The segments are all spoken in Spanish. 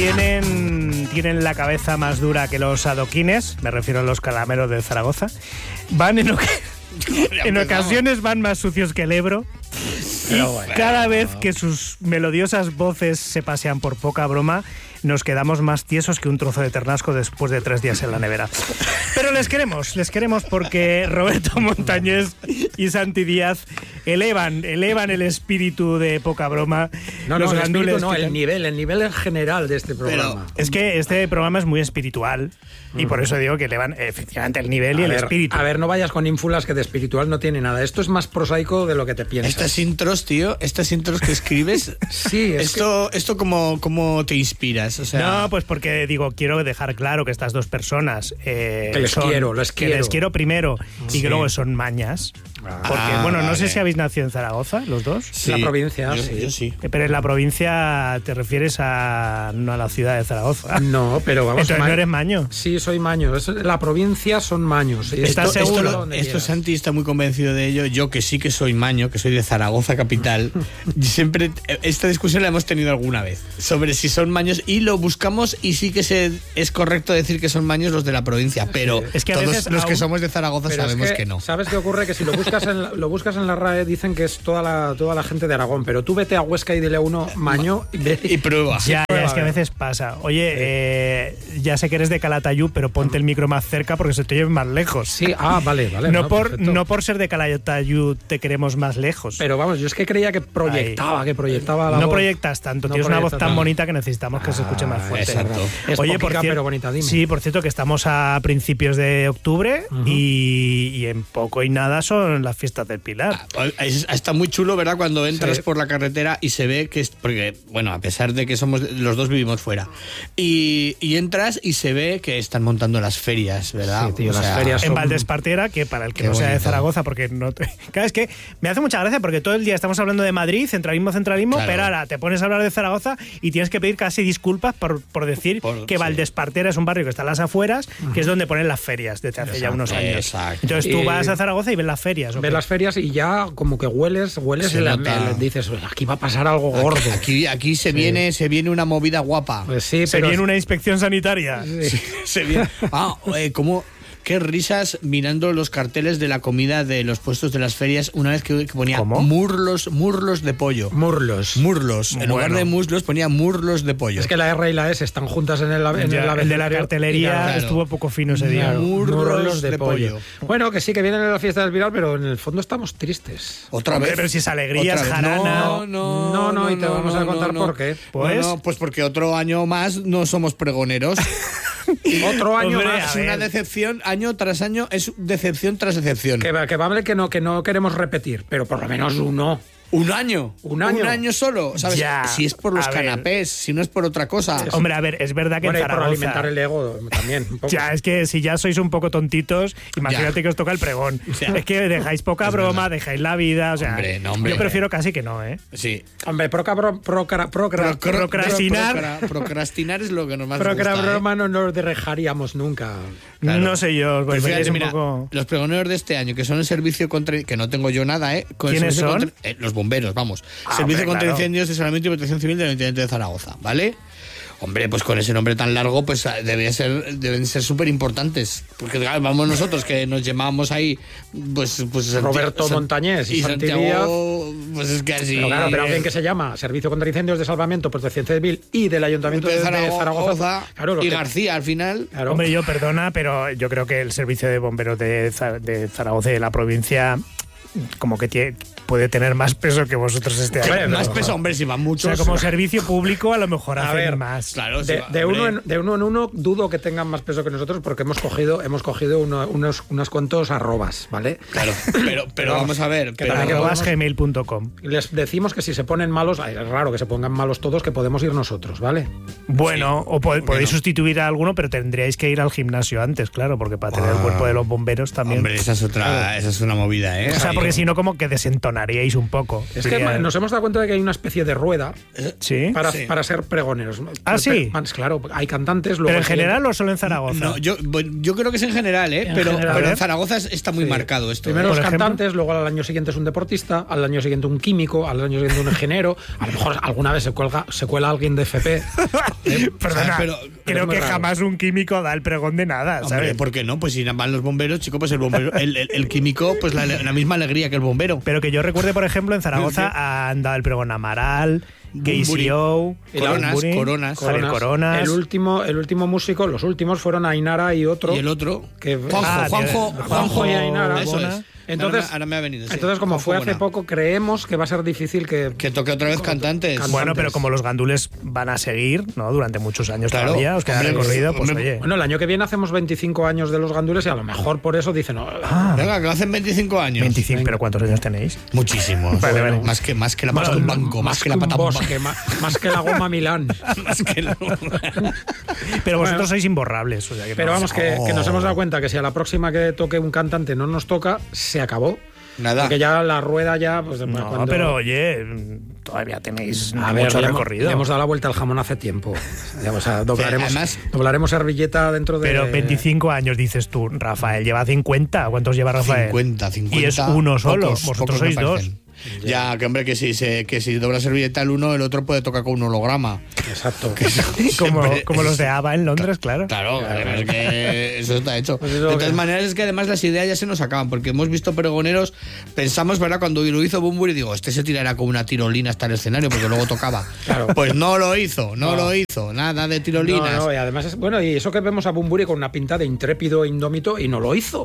tienen la cabeza más dura que los adoquines, me refiero a los calameros de Zaragoza. Van en ocasiones van más sucios que el Ebro. Y cada vez que sus melodiosas voces se pasean por poca broma, nos quedamos más tiesos que un trozo de ternasco después de 3 días en la nevera. Pero les queremos porque Roberto Montañés y Santi Díaz elevan el espíritu de poca broma. El nivel en general de este programa. Pero es que este programa es muy espiritual y por eso digo que elevan efectivamente el nivel y el espíritu. A ver, no vayas con ínfulas que de espiritual no tiene nada. Esto es más prosaico de lo que te piensas. Estas intros, tío, que escribes, sí, esto ¿cómo te inspiras? O sea, no, pues porque quiero dejar claro que estas dos personas que les quiero primero y que luego son mañas. Porque, no sé si habéis nacido en Zaragoza, los dos. Sí, la provincia, yo sí. Pero en la provincia te refieres no a la ciudad de Zaragoza. No, pero vamos. Entonces no eres maño. Sí, soy maño. La provincia son maños. ¿Estás seguro? Esto Santi está muy convencido de ello. Yo que sí que soy maño, que soy de Zaragoza capital. Siempre esta discusión la hemos tenido alguna vez sobre si son maños y lo buscamos y sí que es correcto decir que son maños los de la provincia, pero es que a todos veces los que somos de Zaragoza sabemos que no. ¿Sabes qué ocurre? Que si lo buscas en la RAE dicen que es toda la gente de Aragón, pero tú vete a Huesca y dile a uno maño y prueba. Ya, es que a veces pasa. Oye, ya sé que eres de Calatayud, pero ponte el micro más cerca porque se te oye más lejos. Sí, vale. No por ser de Calatayud te queremos más lejos. Pero vamos, yo es que creía que proyectaba la voz. No proyectas tanto, tienes una voz tan bonita que necesitamos que se escuche más fuerte. Exacto. Oye, pero bonita, dime. Sí, por cierto, que estamos a principios de octubre y en poco y nada son las fiestas del Pilar. Está muy chulo, ¿verdad? Cuando entras por la carretera y se ve que porque, a pesar de que los dos vivimos fuera, y entras y se ve que están montando las ferias, ¿verdad? Sí, tío, las ferias en Valdespartera, que para el que no sea de Zaragoza, porque claro, es que me hace mucha gracia porque todo el día estamos hablando de Madrid, centralismo, claro. Pero ahora te pones a hablar de Zaragoza y tienes que pedir casi disculpas por decir que Valdespartera es un barrio que está a las afueras, que es donde ponen las ferias desde hace ya unos años. Exacto. Entonces tú vas a Zaragoza y ves las ferias. Ves las ferias y ya como que hueles dices, aquí va a pasar algo gordo. Aquí se viene una movida guapa. Pues sí, se viene una inspección sanitaria. Sí. Se viene. Qué risas mirando los carteles de la comida de los puestos de las ferias una vez que ponía murlos de pollo. Murlos. En lugar de muslos ponía murlos de pollo. Es que la R y la S están juntas en el de la cartelería estuvo poco fino ese día. Murlos de pollo. Bueno, que sí, que vienen en la fiesta del Pilar, pero en el fondo estamos tristes. ¿Otra vez? Pero si es alegría, es jarana. No, y te vamos a contar por qué. Pues porque otro año más no somos pregoneros. Otro año más. Es una decepción, año tras año, es decepción tras decepción. Que vale que no queremos repetir, pero por lo menos uno. ¿Un año solo? ¿Sabes? Ya, si es por los canapés, si no es por otra cosa. Hombre, a ver, es verdad que en Zaragoza... por alimentar el ego también. Un poco. Ya, es que si ya sois un poco tontitos, imagínate que os toca el pregón. Es que dejáis poca broma, dejáis la vida, o sea... Hombre. Yo prefiero casi que no, ¿eh? Sí. Hombre, procrastinar es lo que nos más gusta. Broma no nos dejaríamos nunca. Claro. No sé yo, pues fíjate, un poco... los pregoneros de este año, que son el servicio contra... que no tengo yo nada, ¿eh? ¿Quiénes son? Los bomberos, vamos. Servicio contra incendios de Salvamento y Protección Civil del Ayuntamiento de Zaragoza, ¿ale? Hombre, pues con ese nombre tan largo, pues deben ser súper importantes. Porque claro, vamos nosotros que nos llamamos ahí, pues Roberto Montañés y Santiago, pues es que así. Pero alguien que se llama Servicio contra Incendios de Salvamento, Protección Civil y del Ayuntamiento de Zaragoza. Claro, y García al final. Claro. Hombre, yo perdona, pero yo creo que el Servicio de Bomberos de Zaragoza y de la provincia como que puede tener más peso que vosotros este año. Más peso, hombre, si van muchos. O sea, como servicio público a lo mejor a hacen ver, más. Claro, de uno en uno dudo que tengan más peso que nosotros porque hemos cogido unos cuantos arrobas, ¿vale? Claro, pero vamos a ver. @gmail.com. Les decimos que si se ponen malos, es raro que se pongan malos todos, que podemos ir nosotros, ¿vale? Bueno, o podéis sustituir a alguno, pero tendríais que ir al gimnasio antes, claro, porque para tener el cuerpo de los bomberos también. Hombre, esa es una movida, ¿eh? O sea, porque si no, como que desentonaríais un poco. Es que nos hemos dado cuenta de que hay una especie de rueda ¿Sí? para ser pregoneros. ¿Ah, sí? Claro, hay cantantes. Luego ¿Pero en general o solo en Zaragoza? No, yo creo que es en general, pero en Zaragoza está muy marcado esto. Primero los cantantes, luego al año siguiente es un deportista, al año siguiente un químico, al año siguiente un ingeniero. A lo mejor alguna vez se cuela alguien de FP. Perdona, pero creo que jamás un químico da el pregón de nada, ¿sabes? Hombre, ¿por qué no? Pues si van los bomberos, chico, pues el bombero, el químico, pues la misma alegría que el bombero. Pero que yo recuerde, por ejemplo, en Zaragoza han dado el pregón Amaral, KCO, Coronas. El último músico, los últimos fueron Ainara y otro. Y el otro, que Juanjo y Ainara. Eso es. Entonces, ahora me ha venido. Sí. Entonces, como fue hace poco, creemos que va a ser difícil que toque otra vez cantantes. Bueno, pero como los gandules van a seguir, ¿no? Durante muchos años todavía, os queda recorrido, pues oye. Bueno, el año que viene hacemos 25 años de los gandules y a lo mejor por eso dicen. Venga, que hacen 25 años. 25, ¿pero cuántos años tenéis? Muchísimos. Vale. Más que la pata de un banco, más que la pata de un banco. Más que la goma Milán. Pero vosotros sois imborrables. O sea que pero vamos, que nos hemos dado cuenta que si a la próxima que toque un cantante no nos toca, se acabó. Nada. Porque ya la rueda ya... Pues, no, pero oye, todavía tenéis mucho recorrido. Le hemos dado la vuelta al jamón hace tiempo. O sea, doblaremos servilleta dentro de... Pero 25 años, dices tú. Rafael lleva 50. ¿Cuántos lleva Rafael? 50. Y es uno solo. Vosotros pocos sois dos. Ya, que hombre, que si dobla servilleta el uno, el otro puede tocar con un holograma. Exacto. como los de ABBA en Londres, claro. Claro, es que eso está hecho. Pues de todas maneras, es que además las ideas ya se nos acaban, porque hemos visto pregoneros, pensamos, ¿verdad? Cuando lo hizo Bunbury, digo, este se tirará con una tirolina hasta el escenario, porque luego tocaba. Claro. Pues no lo hizo, nada de tirolinas. No, y además y eso que vemos a Bunbury con una pinta de intrépido e indómito, y no lo hizo.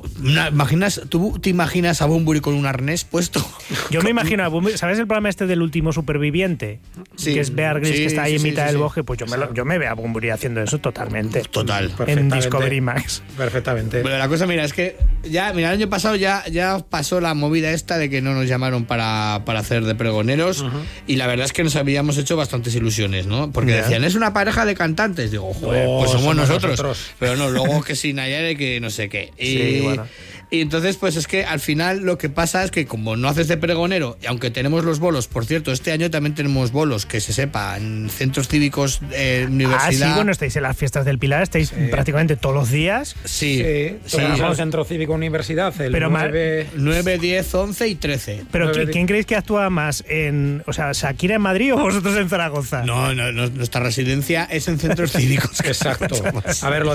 ¿Tú te imaginas a Bunbury con un arnés puesto? Yo me imagino a Bunbury, ¿sabes el programa este del último superviviente? Sí, que es Bear Grylls, que está ahí en mitad del bosque, pues yo me veo a Bunbury haciendo eso totalmente. Total. En Discovery Max. Perfectamente. Pero la cosa, mira, es que el año pasado ya pasó la movida esta de que no nos llamaron para hacer de pregoneros, y la verdad es que nos habíamos hecho bastantes ilusiones, ¿no? Porque decían, es una pareja de cantantes. Digo, joder, pues somos nosotros. Pero no, luego que sin Nayara, que no sé qué. Sí, bueno. Y entonces, pues es que al final lo que pasa es que como no haces de pregonero, aunque tenemos los bolos, por cierto, este año también tenemos bolos, que se sepa, en centros cívicos, universidad. Ah, sí, bueno, estáis en las fiestas del Pilar, estáis prácticamente todos los días. Sí. En el centro cívico universidad, pero 9, 10, 11 y 13. Pero ¿quién creéis que actúa más? O sea, ¿Shakira en Madrid o vosotros en Zaragoza? No, nuestra residencia es en centros cívicos. Exacto. A ver, lo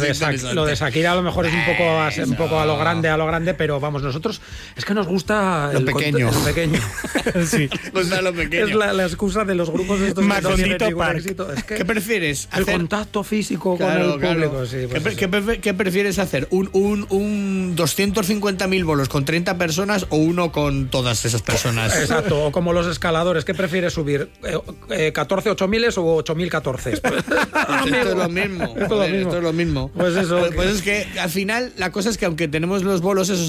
de Shakira a lo mejor es un poco a lo grande, pero vamos, nosotros es que nos gusta lo pequeño. Sí. Gusta lo pequeño. Es la excusa de los grupos de estos Macondito Park. Es que ¿qué prefieres? El contacto físico con el público. Sí, pues ¿Qué prefieres hacer? ¿Un 250.000 bolos con 30 personas o uno con todas esas personas? Exacto, o como los escaladores. ¿Qué prefieres subir? ¿14 8000 o 8014? Esto es lo mismo. Esto es lo mismo. Pues eso. Pues es que al final la cosa es que aunque tenemos los bolos esos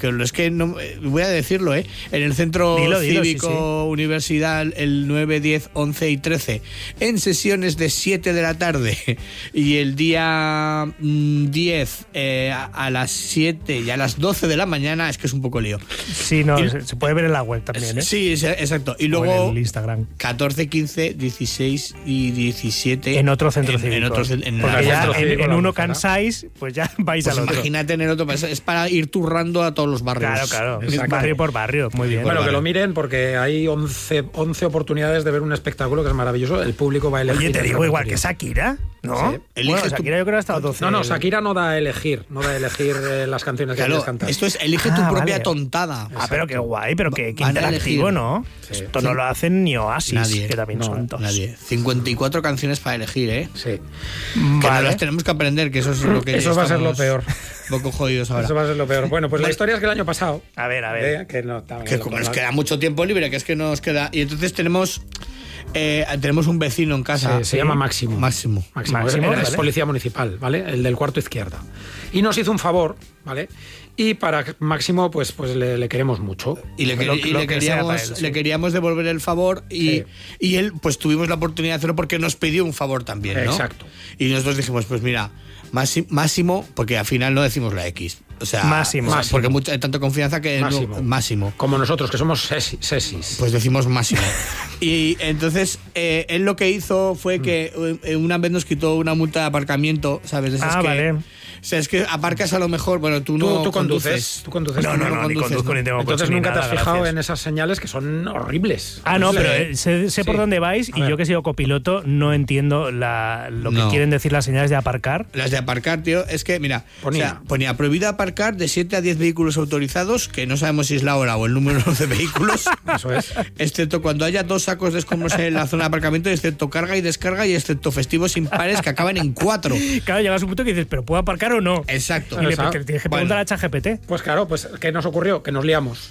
voy a decirlo, en el centro cívico universidad el 9, 10, 11 y 13 en sesiones de 7 de la tarde y el día 10 a las 7 y a las 12 de la mañana, es que es un poco lío. Sí, no, se puede ver en la web también, ¿eh? Sí, exacto. Y luego en el Instagram. 14, 15, 16 y 17 en otro centro cívico. Porque ya en uno cansáis, pues ya vais al otro. Imagínate en el otro, es para ir turrando a todos los barrios. Claro. Barrio por barrio, muy bien. Bueno, que lo miren porque hay 11 oportunidades de ver un espectáculo que es maravilloso. El público va a elegir. Oye, te digo igual que Shakira, ¿no? Sí. Bueno, Shakira yo creo que ha estado 12. No, Shakira no da a elegir las canciones que quieres cantar. Esto es elige tu propia tontada. Pero qué guay, pero qué interactivo, ¿no? Sí. Esto no lo hacen ni Oasis, que también son dos. Nadie. 54 canciones para elegir, ¿eh? Sí. Que no las tenemos que aprender, que eso es lo que eso va a ser lo peor. Un poco jodidos ahora. Eso va a ser lo peor. Bueno, pues la historia es que el año pasado... A ver. Que como nos queda mucho tiempo libre, que es que nos queda... Y entonces tenemos un vecino en casa. Se llama Máximo. Máximo. Es policía municipal, ¿vale? El del cuarto izquierda. Y nos hizo un favor ¿vale? Y para Máximo, pues le queremos mucho. Y le queríamos devolver el favor y él, pues tuvimos la oportunidad de hacerlo porque nos pidió un favor también, ¿no? Exacto. Y nosotros dijimos, pues mira, Máximo, porque al final no decimos la X. O sea, Máximo. Porque hay tanta confianza que Máximo. Como nosotros, que somos sesis. Pues decimos Máximo. Y entonces, él lo que hizo fue que una vez nos quitó una multa de aparcamiento, ¿sabes? Vale. O sea, es que aparcas a lo mejor, bueno, tú conduces. Tú conduces. No, ni conduzco ni tengo Entonces coche ni nunca te nada, has fijado gracias. en esas señales que son horribles. No, pero sé por dónde vais y yo que he sido copiloto no entiendo lo que quieren decir las señales de aparcar. Las de aparcar, tío, es que, mira, ponía prohibido aparcar de 7 a 10 vehículos autorizados, que no sabemos si es la hora o el número de vehículos. Eso es. Excepto cuando haya 2 sacos de escombros en la zona de aparcamiento, excepto carga y descarga y excepto festivos impares que acaban en 4. Claro, llegas a un punto que dices, ¿pero puedo aparcar o no? Exacto. Y le tienes que preguntar a ChatGPT. Pues claro, pues ¿qué nos ocurrió? Que nos liamos.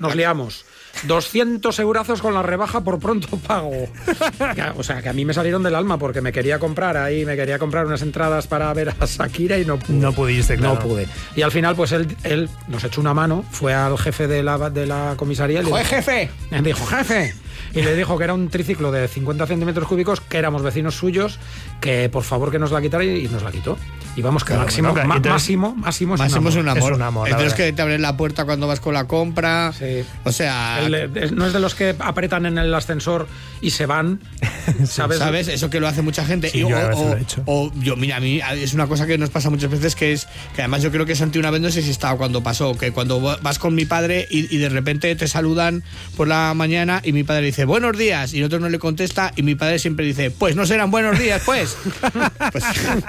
200 eurazos con la rebaja por pronto pago. O sea, que a mí me salieron del alma porque me quería comprar unas entradas para ver a Shakira y no pude. No pudiste, claro. No pude. Y al final, pues él nos echó una mano, fue al jefe de la comisaría y le dijo, jefe! ¡Jefe! Y le dijo que era un triciclo de 50 centímetros cúbicos, que éramos vecinos suyos, que por favor que nos la quitara y nos la quitó. Y vamos, que Máximo es un amor. Es un amor. Entonces que te abren la puerta cuando vas con la compra. Sí. O sea... no es de los que apretan en el ascensor y se van, ¿sabes? ¿Sabes? Eso que lo hace mucha gente. Sí, yo a veces lo he hecho. Mira, a mí es una cosa que nos pasa muchas veces, que además yo creo que Santi una vez, no sé si estaba cuando pasó, que cuando vas con mi padre y de repente te saludan por la mañana y mi padre dice buenos días y el otro no le contesta y mi padre siempre dice pues no serán buenos días pues. Pues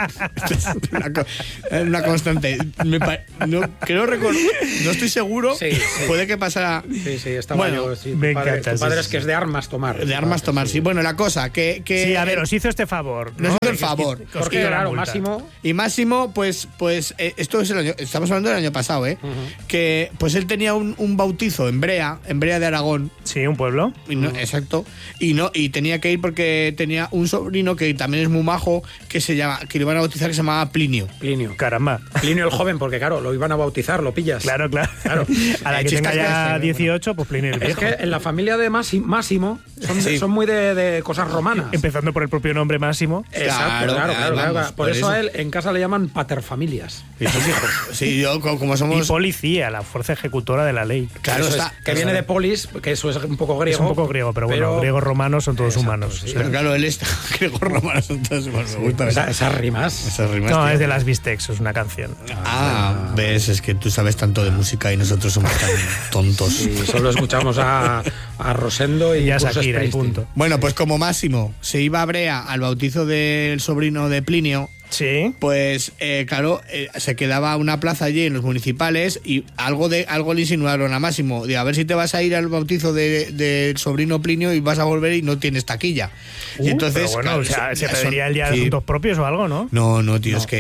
una constante. No estoy seguro. Sí. Puede que pasara. Sí, está bueno. Me encanta. Tu padre es que es de armas tomar. De armas tomar, sí. Bueno, la cosa que sí, a ver, os hizo este favor. Nos hizo el favor. Porque claro, Máximo. Y Máximo, pues esto es el año. Estamos hablando del año pasado, que pues él tenía un bautizo en Brea de Aragón. Sí, un pueblo. Exacto. Y tenía que ir porque tenía un sobrino que también es muy majo, que lo iban a bautizar, que se llamaba Plinio. Caramba. Plinio el joven, porque claro, lo iban a bautizar, lo pillas. Claro. A la que tenga ya 18, pues Plinio el viejo. Es que en la familia de Máximo son muy de cosas romanas. Empezando por el propio nombre Máximo. Exacto, claro. Por eso a él en casa le llaman paterfamilias. Sí, yo como somos... Y policía, la fuerza ejecutora de la ley. Claro, que viene de polis, que eso es un poco griego. Es un poco griego, pero bueno, griegos romanos son todos humanos. Sí, pero claro, él es griegos romanos son todos humanos. Me gusta esas rimas. No, es de las Bistecs, es una canción. Ves, es que tú sabes tanto de música y nosotros somos tan tontos. Y solo escuchamos a Rosendo y a Shakira y punto. Bueno, pues como Máximo se iba a Brea al bautizo del sobrino de Plinio. Sí. Pues claro, se quedaba una plaza allí en los municipales y algo le insinuaron a Máximo, de a ver si te vas a ir al bautizo del sobrino Plinio y vas a volver y no tienes taquilla. Y entonces, pero bueno, claro, se pediría el día de asuntos propios o algo, ¿no? No, tío, es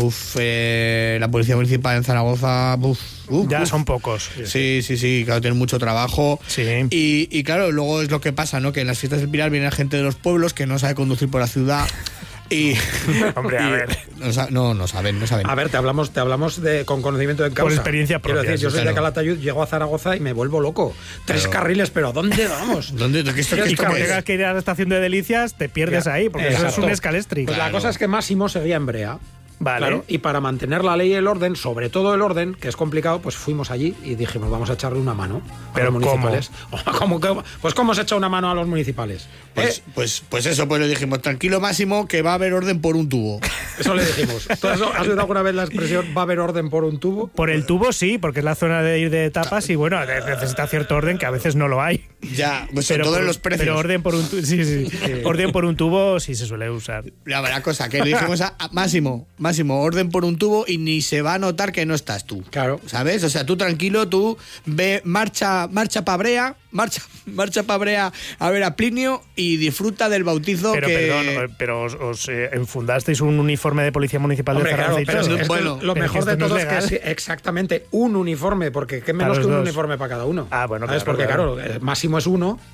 que la policía municipal en Zaragoza, ya son pocos. Sí, claro, tienen mucho trabajo. Sí. Y claro, luego es lo que pasa, ¿no? Que en las fiestas del Pilar viene gente de los pueblos que no sabe conducir por la ciudad. Hombre, a ver. No saben. A ver, te hablamos con conocimiento de causa. Por experiencia propia. Quiero decir, yo soy de Calatayud, llego a Zaragoza y me vuelvo loco. 3 carriles, pero ¿a dónde vamos? Y como tengas que ir a la estación de Delicias, te pierdes ahí, porque eso es un escalestri. Pues la cosa es que Máximo seguía en Brea. Vale. Claro, y para mantener la ley y el orden, sobre todo el orden, que es complicado, pues fuimos allí y dijimos, vamos a echarle una mano a los municipales. Pues ¿cómo se echa una mano a los municipales? Pues le dijimos, tranquilo Máximo, que va a haber orden por un tubo. Eso le dijimos. ¿Tú has oído alguna vez la expresión va a haber orden por un tubo? Por el tubo sí, porque es la zona de ir de tapas y bueno, necesita cierto orden que a veces no lo hay. Ya, pues sobre todo en los precios. Pero orden por un tubo, sí. Orden por un tubo sí se suele usar. La cosa, que le dijimos a Máximo, orden por un tubo y ni se va a notar que no estás tú. Claro. ¿Sabes? O sea, tú tranquilo, tú ve, marcha pa' Brea, marcha pa' Brea a ver a Plinio y disfruta del bautizo. Pero os enfundasteis un uniforme de policía municipal de Zaragoza. Claro, lo mejor de todo es que exactamente un uniforme, porque qué menos que un uniforme para cada uno. Bueno, ¿sabes? Porque claro, Máximo es uno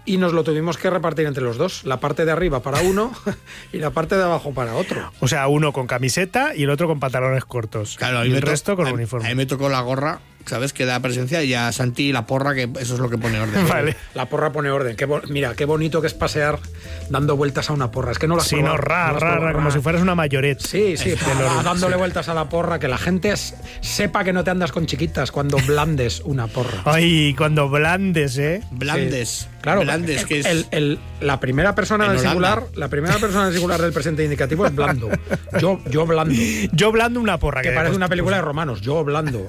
y nos lo tuvimos que repartir entre los dos. La parte de arriba para uno y la parte de abajo para otro. O sea, uno con camiseta y el otro con pantalones cortos. Claro, y el resto con uniforme. A mí me tocó la gorra, ¿sabes? Que da presencia, y a Santi la porra, que eso es lo que pone orden. Vale. La porra pone orden. Mira, qué bonito que es pasear dando vueltas a una porra. Es que no las Sí, no, como si fueras una mayoret. Sí, dándole vueltas a la porra, que la gente sepa que no te andas con chiquitas cuando blandes una porra. Ay, cuando blandes, ¿eh? Blandes. Sí. Claro, Blandes, que es... la primera persona del singular, del presente indicativo es blando. Yo blando. Yo blando una porra. Que parece una película de romanos. Yo blando.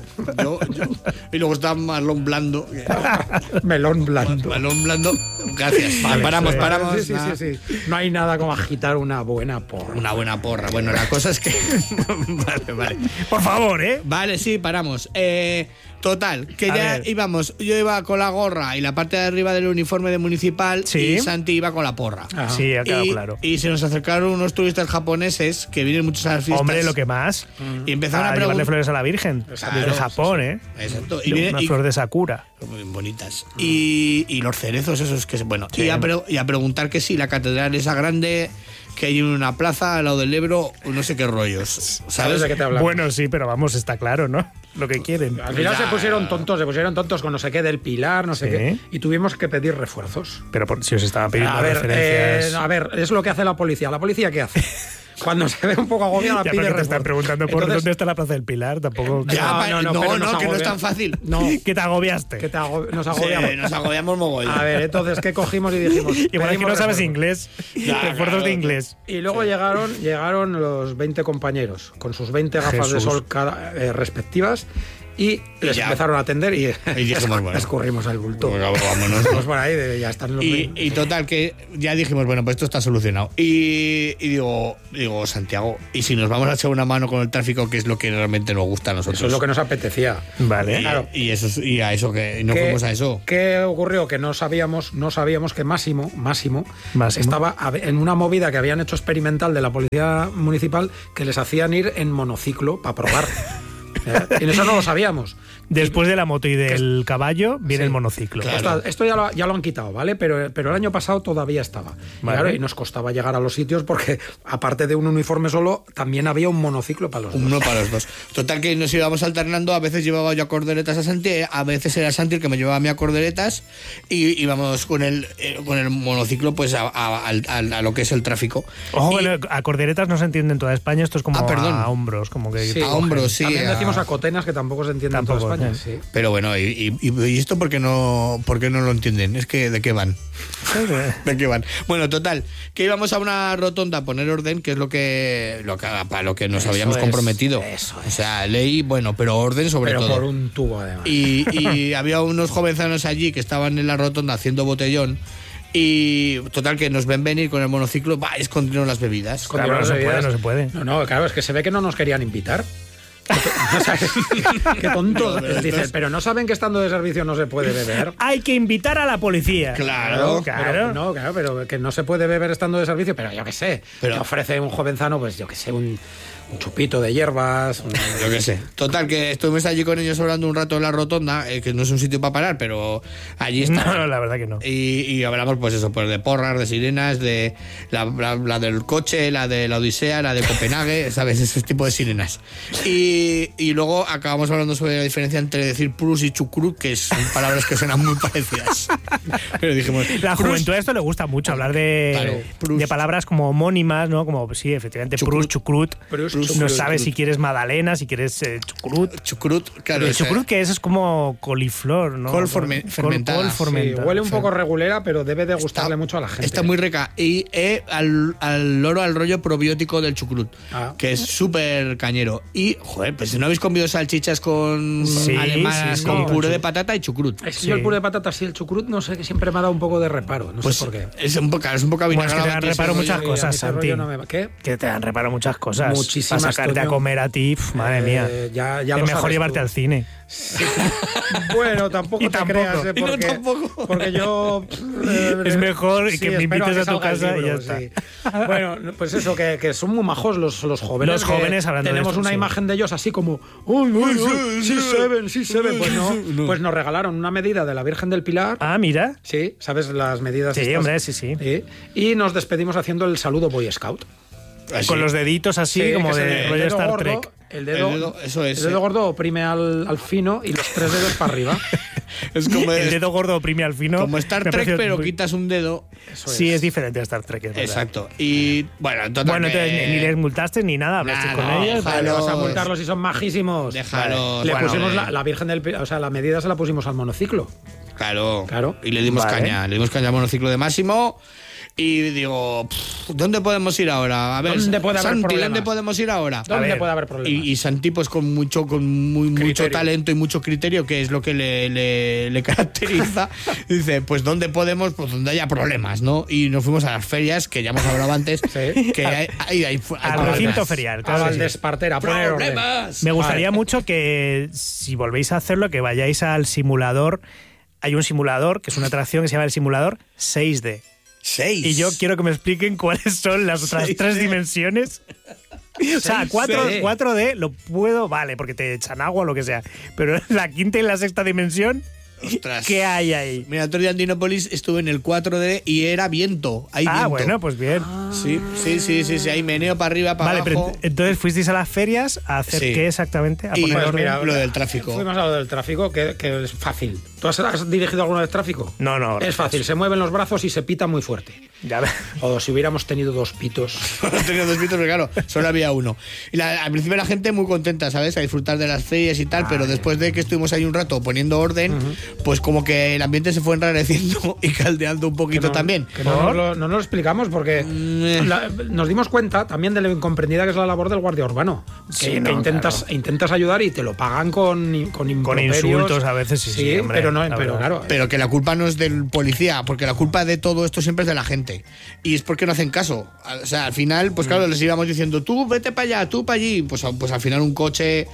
Y luego está Melón Blando. Melón blando. Melón Blando. Gracias. Vale, paramos. Sí. No hay nada como agitar una buena porra. Una buena porra. Bueno, la cosa es que... vale. Por favor, ¿eh? Vale, sí, paramos. Total, que ya íbamos, yo iba con la gorra y la parte de arriba del uniforme de municipal, ¿sí? Y Santi iba con la porra. Ajá. Sí, ha quedado claro. Y se nos acercaron unos turistas japoneses que vienen muchos a las fiestas. Hombre, lo que más. Y empezaron a llevarle flores a la Virgen. Claro, desde Japón, ¿eh? Exacto. Una flor de Sakura. Muy bonitas. Y los cerezos esos que... Bueno, sí. y a preguntar que si la catedral esa grande... que hay una plaza al lado del Ebro, no sé qué rollos. ¿Sabes de qué te hablamos? Bueno, sí, pero vamos, está claro, ¿no? Lo que quieren. Al final se pusieron tontos con no sé qué del Pilar, no sé qué, y tuvimos que pedir refuerzos. Pero si os estaban pidiendo referencias... a ver, es lo que hace la policía. ¿La policía qué hace? Cuando se ve un poco agobiada, pide refuerzos. Te están preguntando por dónde está la Plaza del Pilar, tampoco... No, que no es tan fácil. No. Que te agobiaste. Nos agobiamos. Sí, nos agobiamos mogollón. A ver, entonces, ¿qué cogimos y dijimos? Igual es que no sabes inglés. Refuerzos de inglés. Y luego llegaron los 20 compañeros, con sus 20 gafas de sol respectivas, y les empezaron a atender y dijimos, escurrimos al bulto. Vámonos. Pues por ahí ya están los... Y total, que ya dijimos, bueno, pues esto está solucionado. Y digo, Santiago, ¿y si nos vamos a echar una mano con el tráfico, que es lo que realmente nos gusta a nosotros? Eso es lo que nos apetecía. Vale. Claro. Y a eso, que no fuimos a eso. ¿Qué ocurrió? Que no sabíamos que Máximo estaba en una movida que habían hecho experimental de la policía municipal, que les hacían ir en monociclo para probar. Y eso no lo sabíamos. Después de la moto y del caballo viene el monociclo. Claro. Esto ya lo han quitado, ¿vale? Pero el año pasado todavía estaba. Vale. Claro, y nos costaba llegar a los sitios porque, aparte de un uniforme solo, también había un monociclo para los dos. Uno para los dos. Total, que nos íbamos alternando. A veces llevaba yo a corderetas a Santi, a veces era Santi el que me llevaba a mí a corderetas, y íbamos con el monociclo pues a lo que es el tráfico. Ojo, a corderetas no se entiende en toda España. Esto es como a hombros. Como que sí, a hombros, sí. También decimos a cotenas, que tampoco se entiende en toda España. Sí. Pero bueno, ¿y esto por qué no lo entienden? Es que ¿de qué van? ¿De qué van? Bueno, total, que íbamos a una rotonda a poner orden, que es para lo que nos habíamos comprometido. Eso es. O sea, ley, bueno, pero orden sobre todo. Pero por un tubo, además. Y había unos jovenzanos allí que estaban en la rotonda haciendo botellón. Y total, que nos ven venir con el monociclo, escondieron las bebidas. Claro, no se puede. No, claro, es que se ve que no nos querían invitar. Qué tonto. Dicen, pero no saben que estando de servicio no se puede beber. Hay que invitar a la policía. Claro. Pero que no se puede beber estando de servicio, pero yo qué sé. Te ofrece un jovenzano, pues yo qué sé, un chupito de hierbas. Yo qué sé. Total, que estuvimos allí con ellos hablando un rato en la rotonda, que no es un sitio para parar, pero allí está. No, la verdad que no. Y hablamos, pues eso, pues de porras, de sirenas, de la del coche, la de la Odisea, la de Copenhague, ¿sabes? Ese tipo de sirenas. Y luego acabamos hablando sobre la diferencia entre decir prus y chucrut, que son palabras que suenan muy parecidas. Pero dijimos, la juventud a esto le gusta mucho hablar de palabras como homónimas, ¿no? Como, sí, efectivamente, prus, chucrut. No sabes si quieres magdalena, si quieres chucrut. Chucrut, claro. El chucrut, que es como coliflor, ¿no? Col fermentada. Sí, huele un poco regulera, pero debe de gustarle mucho a la gente. Está muy rica. Y al rollo probiótico del chucrut, que es súper cañero. Y, joder, pues si no habéis comido salchichas con alemanas, con puré de patata y chucrut. Es que yo el puré de patata, sí, el chucrut, no sé, que siempre me ha dado un poco de reparo. No sé por qué. Es un poco bueno, es que te dan reparo muchas cosas, Santi. ¿Qué? Que te dan reparo muchas cosas. Muchísimas. Para sacarte a comer a ti, madre mía. Ya es mejor llevarte al cine. Sí. Bueno, tampoco te creas, porque yo... es mejor sí, que me invites a tu casa libro, y ya está. Sí. Bueno, pues eso, que son muy majos los jóvenes. Los jóvenes hablando tenemos de esto, una sí. imagen de ellos así como... Sí se ven. Pues nos regalaron una medida de la Virgen del Pilar. Ah, mira. Sí, ¿sabes las medidas? Sí, estas? hombre, sí. Y nos despedimos haciendo el saludo Boy Scout. ¿Así? Con los deditos así, como de rollo Star gordo, Trek. El dedo, eso es. El dedo gordo oprime al fino y los 3 dedos para arriba. Es como el dedo gordo oprime al fino. Como Star Trek, pero quitas un dedo. Sí, es diferente a Star Trek. Exacto. Y bueno, entonces ni les multaste ni nada, hablaste con ellos. Vale, vas a multarlos y son majísimos. Déjalos. Le pusimos la Virgen del Pilar, o sea, la medida se la pusimos al monociclo. Claro. Claro. Y le dimos caña. Le dimos caña al monociclo de Máximo. Y digo, ¿dónde podemos ir ahora? A ver, ¿Dónde puede haber Santi, problemas? ¿dónde podemos ir ahora? ¿Dónde puede haber problemas? Y Santi, pues con mucho talento y mucho criterio, que es lo que le caracteriza, dice, pues ¿dónde podemos? Pues donde haya problemas, ¿no? Y nos fuimos a las ferias, que ya hemos hablado antes, que hay al recinto ferial. A Valdespartera, ¡problemas! Me gustaría mucho que, si volvéis a hacerlo, que vayáis al simulador. Hay un simulador, que es una atracción que se llama el simulador 6D. 6. Y yo quiero que me expliquen cuáles son las otras 3 dimensiones. O sea, 4D lo puedo, vale, porque te echan agua o lo que sea. Pero la quinta y la sexta dimensión, ostras. ¿Qué hay ahí? Mira, otro día en Dinópolis estuve en el 4D y era viento. Hay viento. Bueno, pues bien. Sí. Hay meneo para arriba, para abajo. Vale, pero entonces fuisteis a las ferias a hacer qué exactamente? A poner orden. Mira, lo del tráfico. Fuimos a lo del tráfico, que es fácil. ¿Tú has dirigido alguna vez tráfico? No. Es fácil, se mueven los brazos y se pita muy fuerte. Ya ves. O si hubiéramos tenido 2 pitos. Tenido 2 pitos, pero claro, solo había uno. Y al principio la gente muy contenta, ¿sabes? A disfrutar de las ferias y tal, pero después de que estuvimos ahí un rato poniendo orden, pues como que el ambiente se fue enrareciendo y caldeando un poquito también. Que no nos lo explicamos porque nos dimos cuenta también de lo incomprendida que es la labor del guardia urbano. Que intentas ayudar y te lo pagan con insultos a veces, sí, hombre, pero claro. Pero que la culpa no es del policía, porque la culpa de todo esto siempre es de la gente. Y es porque no hacen caso. O sea, al final, pues claro, les íbamos diciendo, tú vete para allá, tú para allí. Pues al final un coche,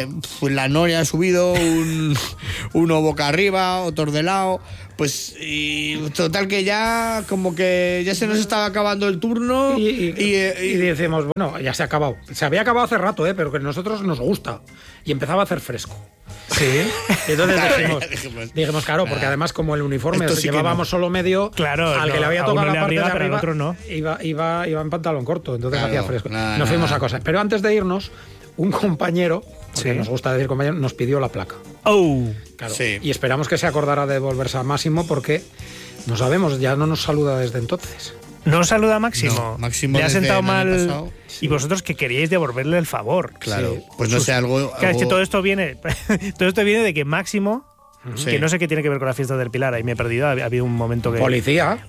la noria ha subido, uno boca arriba, otro de lado. Pues y total que ya como que ya se nos estaba acabando el turno y decimos, bueno, ya se ha acabado. Se había acabado hace rato, pero que a nosotros nos gusta. Y empezaba a hacer fresco. Sí. Y entonces dijimos, claro, porque además como el uniforme llevábamos solo medio, al que le había tocado la parte de arriba, otro no. iba en pantalón corto, entonces hacía fresco. Nos fuimos a cosas. Pero antes de irnos, un compañero, porque nos gusta decir compañero, nos pidió la placa. Claro. Sí. Y esperamos que se acordara de volverse a Máximo porque no sabemos, ya no nos saluda desde entonces. ¿No saluda a Máximo? No, Máximo le ha sentado mal. Y vosotros que queríais devolverle el favor. Claro, pues no sé, algo. Claro, es que todo esto viene de que Máximo, que no sé qué tiene que ver con la fiesta del Pilar, ahí me he perdido, ha habido un momento que. Policía.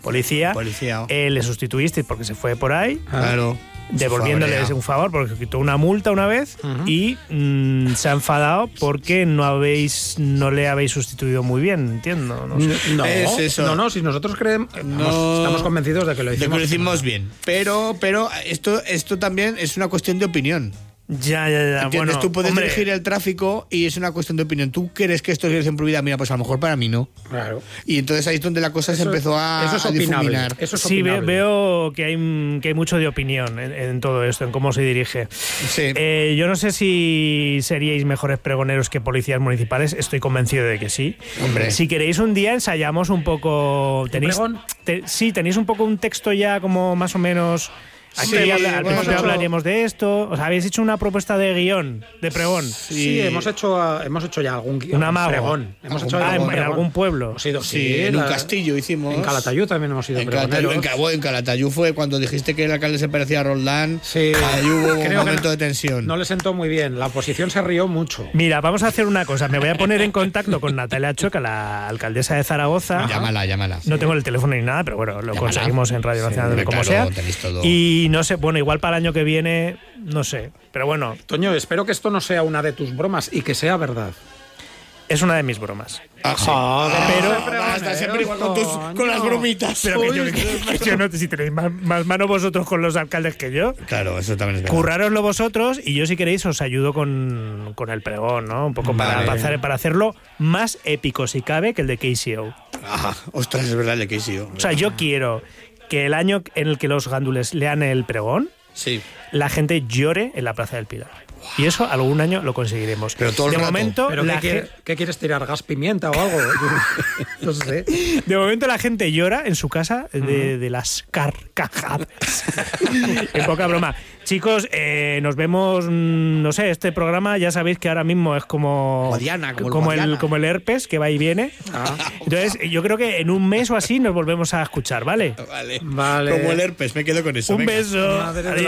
Le sustituisteis porque se fue por ahí. Claro. Devolviéndoles un favor porque quitó una multa una vez y se ha enfadado porque no le habéis sustituido muy bien, entiendo. No, es eso. No, si nosotros estamos convencidos de que lo hicimos bien. Pero esto también es una cuestión de opinión. Ya. ¿Entiendes? Bueno, tú puedes dirigir el tráfico y es una cuestión de opinión. ¿Tú crees que esto es en prohibida? Mira, pues a lo mejor para mí no. Claro. Y entonces ahí es donde la cosa se empezó a difuminar. Sí, veo que hay mucho de opinión en todo esto, en cómo se dirige. Sí. Yo no sé si seríais mejores pregoneros que policías municipales. Estoy convencido de que sí. Hombre. Si queréis un día ensayamos un poco. ¿Tenéis un poco un texto ya como más o menos? Aquí al principio hablaríamos de esto. ¿Os habéis hecho una propuesta de guión, de pregón? Sí, hemos hecho ya algún guión. Un amago. Pregón. Hemos hecho en algún pueblo. En un castillo hicimos. En Calatayud también hemos ido pregoneros. En Calatayud fue cuando dijiste que el alcalde se parecía a Roldán. Sí. Ahí hubo un momento de tensión. No le sentó muy bien. La oposición se rió mucho. Mira, vamos a hacer una cosa. Me voy a poner en contacto con Natalia Chueca, la alcaldesa de Zaragoza. Llámala. No tengo el teléfono ni nada, pero bueno, lo conseguimos en Radio Nacional, como sea. Todo. Y no sé, bueno, igual para el año que viene, no sé, pero bueno. Toño, espero que esto no sea una de tus bromas y que sea verdad. Es una de mis bromas. Pero hasta siempre igual con las bromitas. Pero que yo no, si tenéis más mano vosotros con los alcaldes que yo. Claro, eso también es verdad. Currároslo vosotros y yo, si queréis, os ayudo con el pregón, ¿no? Un poco para hacerlo más épico, si cabe, que el de KCO. Ostras, es verdad, el de KCO. O sea, yo quiero que el año en el que los gándules lean el pregón, la gente llore en la Plaza del Pilar. Y eso algún año lo conseguiremos. Pero todo el de rato. momento, ¿Pero qué quieres tirar? ¿Gas pimienta o algo? No sé. De momento la gente llora en su casa de las carcajadas. En poca broma. Chicos, nos vemos, no sé, este programa ya sabéis que ahora mismo es como el herpes que va y viene. Entonces yo creo que en un mes o así nos volvemos a escuchar, ¿vale? Vale. Como el herpes, me quedo con eso. Un beso. Madre